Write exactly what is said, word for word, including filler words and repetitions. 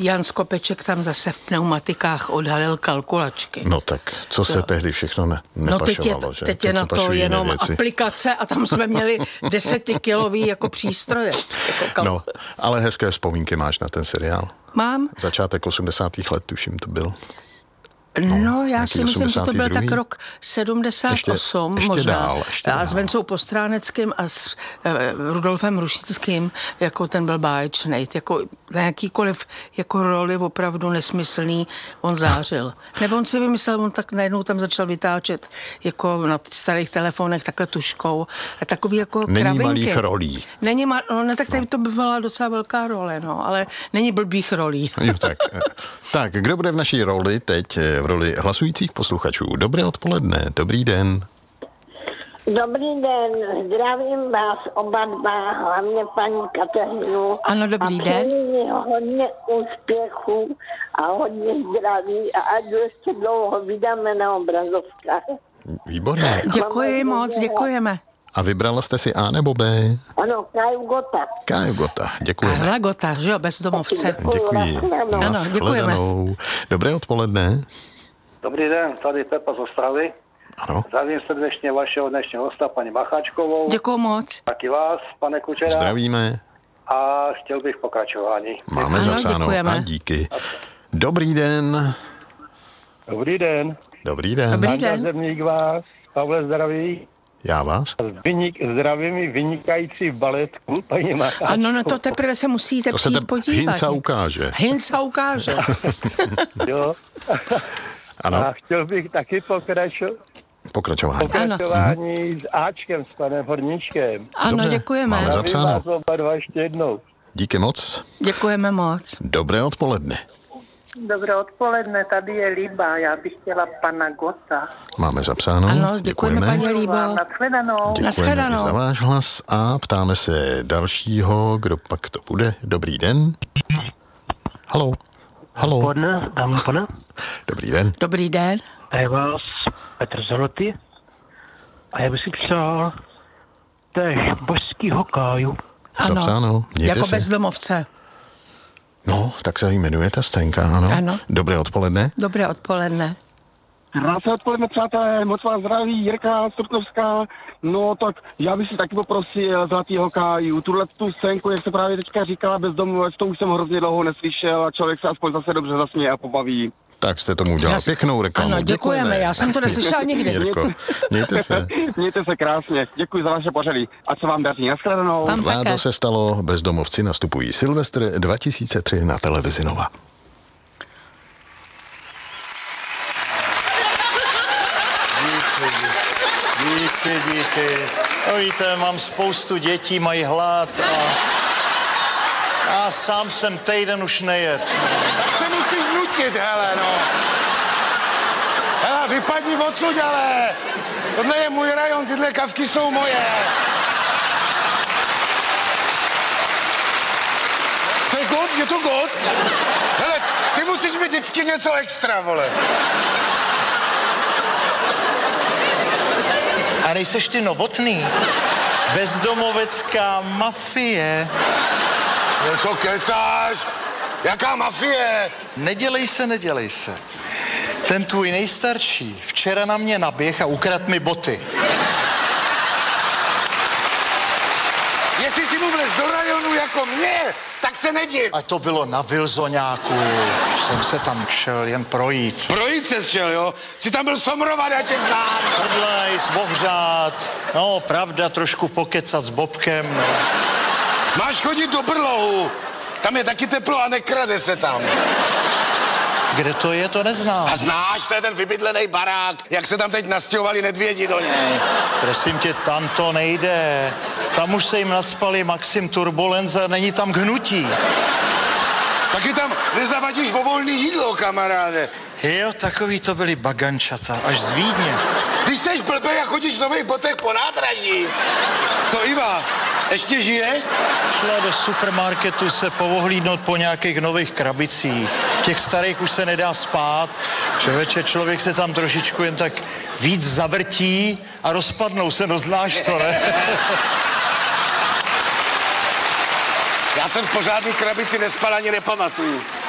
Jan Skopeček tam zase v pneumatikách odhalil kalkulačky. No tak, co se jo. tehdy všechno ne, nepašovalo, no teď je, že? teď je na to jenom věci. Aplikace a tam jsme měli desetikilový jako přístroje. Jako no, ale hezké vzpomínky máš na ten seriál. Mám. Začátek osmdesátých let, tuším, to byl. No, no já si myslím, že to byl tak rok sedmdesát osm, ještě, ještě možná. Dál, ještě a dál. s Vencou Postráneckým a s eh, Rudolfem Rušickým, jako ten byl báječnej. Jako na jakýkoliv jako roli opravdu nesmyslný, on zářil. Nebo on si vymyslel, on tak najednou tam začal vytáčet jako na starých telefonech takhle tuškou. A takový jako není kravinky. malých rolí. Není mal, no, ne, tak tady no. to byla docela velká role, no, ale není blbých rolí. Jo, tak. tak, kdo bude v naší roli teď? V roli hlasujících posluchačů. Dobré odpoledne, dobrý den. Dobrý den, zdravím vás oba dva, hlavně paní Kateřinu. Ano, dobrý a den. přeji hodně úspěchů a hodně zdraví a ať ještě dlouho vydáme na obrazovkách. Výborně. Děkuji moc, děkujeme. A vybrala jste si A nebo B? Ano, Kaju Gota. Kaju Gota, děkujeme. Karla Gota, že jo, bezdomovce. Děkuji. Ano, děkujeme. Dobré odpoledne. Dobrý den, tady Pepa z Ostravy. Ano. Zdravím srdečně vašeho dnešního hosta, paní Macháčkovou. Děkuji moc. Taky vás, pane Kučera. Zdravíme. A chtěl bych pokračování. Máme ano, zapsáno děkujeme. a díky. Dobrý den. Dobrý den. Dobrý den. Dobrý Anda den. Zemník vás, Pavle zdraví. Já vás? Vynik, zdravím vynikající v baletku, paní Macháčkovou. Ano, no to teprve se musíte To se přijít te podívat. Hinca ukáže. Hinca ukáže. Jo. Ano. A chtěl bych taky pokračo, Pokračování. pokračování s Ačkem, s panem Horníčkem. Ano, Dobře, děkujeme. máme Zdravím zapsáno. vás oba dva ještě jednou. Díky moc. Děkujeme moc. Dobré odpoledne. Dobré odpoledne, tady je Líba, já bych chtěla pana Gota. Máme zapsáno. Ano, děkujeme, paní Líbo. Nashledanou. Děkujeme Nashledanou. i za váš hlas a ptáme se dalšího, kdo pak to bude. Dobrý den. Haló. Haló. Odpoledne, dámy a pane. Dobrý den. Dobrý den. A je vás Petr Zoloty. A já bych si přál též božskýho Káju. Ano, Zapsáno. Mějte jako se. bezdomovce. No, tak se jmenuje ta scénka, ano. Ano. Dobré odpoledne. Dobré odpoledne. Krásné odpoledne, přátelé, moc vás zdraví, Jirka Stropkovská. No tak já bych si taky poprosil Zlatýho Káju. Tuhle tu scénku, jak se právě teďka říkala, bezdomovec, to už jsem hrozně dlouho neslyšel a člověk se aspoň zase dobře zasměje a pobaví. Tak jste tomu udělal Já s- pěknou reklamu. Ano, děkujeme, já jsem to neslyšela nikdy. Jirko, mějte se. Mějte se krásně, děkuji za vaše pořady. Ať se vám daří, nashledanou. Vám také. Vládo se stalo, bezdomovci nastupují. Silvestr dva tisíce tři na televizi Nova. Díky, díky. No víte, mám spoustu dětí, mají hlad a já sám jsem týden už nejet. Tak se musíš nutit, hele, no. Hele, vypadni odsud, ale. Tohle je můj rajon, tyhle kavky jsou moje. To je god, je to god? Hele, ty musíš mít vždycky něco extra, vole. A nejseš ty Novotný? Bezdomovecká mafie. No co kecáš? Jaká mafie? Nedělej se, nedělej se. Ten tvůj nejstarší včera na mě naběh a ukradl mi boty. Jestli si mu vlez do rajonu jako mě, tak se nediv. A to bylo na Vilzoňáku. Jsem se tam šel jen projít. Projít se šel, jo? Jsi tam byl somrovat, já tě znám. Prdlej, svohřát. No, pravda, trošku pokecat s Bobkem. No. Máš chodit do Brlohu. Tam je taky teplo a nekrade se tam. Kde to je, to neznám. A znáš, to je ten vybydlený barák, jak se tam teď nastěhovali nedvědi do něj. Prosím tě, tam to nejde. Tam už se jim naspali Maxim Turbulenza, není tam hnutí. Taky tam nezavadíš o volný jídlo, kamaráde. Jo, takový to byli bagančata, až z Vídně. Když seš blbej a chodíš v nových botech po nádraží. Co Iva, ještě žije? Šla do supermarketu se povohlídnout po nějakých nových krabicích. Těch starých už se nedá spát. Člověče, člověk se tam trošičku jen tak víc zavrtí a rozpadnou se, no znáš to, ne? Já jsem v pořádný krabici nespal ani nepamatuju.